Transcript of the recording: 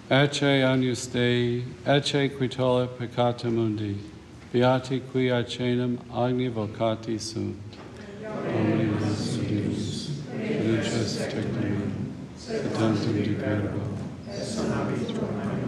Ecce agnus Dei, ecce qui tollit peccata mundi, beati qui acenum agni vocati sunt. Domini nos Deus, fiducias tecum, et tantum dicurgo,